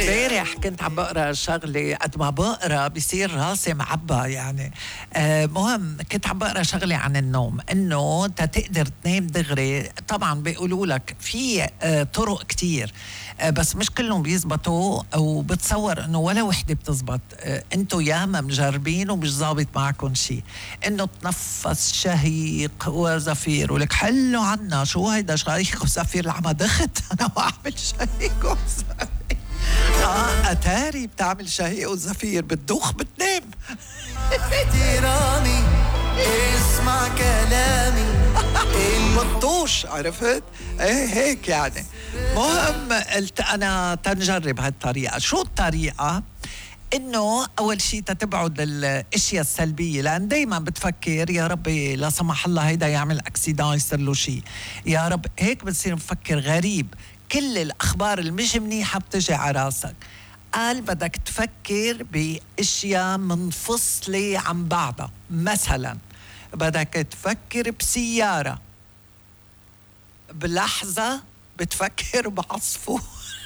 امبارح كنت عم بقرا شغله، قد ما بقرا بصير راسي معبى يعني. مهم كنت عم بقرا شغله عن النوم، انه تقدر تنام دغري. طبعا بيقولوا لك في طرق كتير، بس مش كلهم بيزبطوا، وبتصور انه ولا وحده بتزبط. انتوا ياما مجربين ومش ظابط معكم شيء. انه تنفس شهيق وزفير، ولك حلوا عنا شو هيدا شهيق وزفير العمى دخت انا واعمل شهيق وزفير. اتاري بتعمل شهيق وزفير بتدوخ بتنام. احترامي اسمع كلامي بطوش، عرفت؟ ايه هيك يعني. مهم قلت انا تنجرب هالطريقه. شو الطريقه؟ انه اول شيء تتبعد الاشياء السلبيه، لان دائما بتفكر يا ربي لا سمح الله هيدا يعمل اكسيدان يصير له شيء، يا رب هيك بتصير مفكر غريب. كل الاخبار المش منيحه بتجي على راسك. قال بدك تفكر باشياء منفصله عن بعضها. مثلا بدك تفكر بسياره، بلحظه بتفكر بعصفور